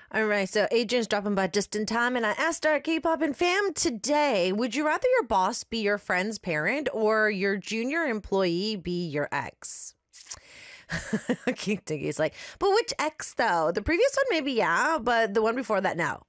All right, so Adrian's dropping by just in time, and I asked our K-pop and fam today: would you rather your boss be your friend's parent or your junior employee be your ex? Keith Diggy's like, but which ex though? The previous one, maybe yeah, but the one before that, no.